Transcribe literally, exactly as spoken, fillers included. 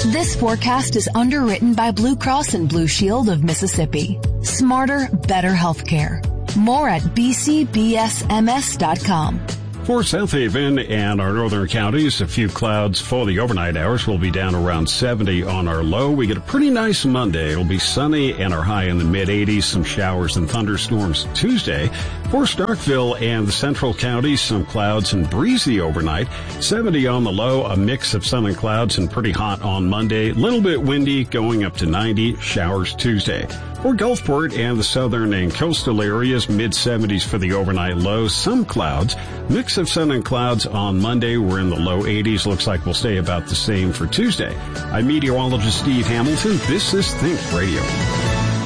This forecast is underwritten by Blue Cross and Blue Shield of Mississippi. Smarter, better healthcare. More at b c b s m s dot com. For South Haven and our northern counties, a few clouds for the overnight hours. Will be down around seventy on our low. We get a pretty nice Monday. It'll be sunny and our high in the mid eighties. Some showers and thunderstorms Tuesday. For Starkville and the central counties, some clouds and breezy overnight. seventy on the low, a mix of sun and clouds and pretty hot on Monday. Little bit windy, going up to ninety. Showers Tuesday. For Gulfport and the southern and coastal areas, mid seventies for the overnight low. Some clouds. Mix of sun and clouds on Monday. We're in the low eighties. Looks like we'll stay about the same for Tuesday. I'm meteorologist Steve Hamilton. This is Think Radio.